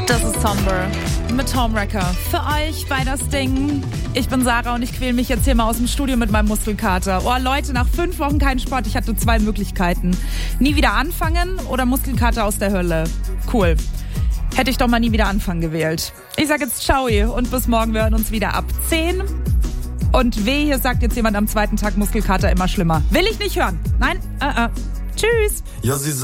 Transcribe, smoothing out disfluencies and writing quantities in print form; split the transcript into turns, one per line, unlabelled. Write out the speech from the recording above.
Das ist Somber mit Homewrecker. Für euch bei das Ding. Ich bin Sarah und ich quäle mich jetzt hier mal aus dem Studio mit meinem Muskelkater. Oh Leute, nach 5 Wochen kein Sport, ich hatte 2 Möglichkeiten. Nie wieder anfangen oder Muskelkater aus der Hölle. Cool. Hätte ich doch mal nie wieder anfangen gewählt. Ich sag jetzt ciao und bis morgen. Wir hören uns wieder ab 10. Und weh, hier sagt jetzt jemand am 2. Tag Muskelkater immer schlimmer. Will ich nicht hören. Nein, Tschüss.
Ja, sie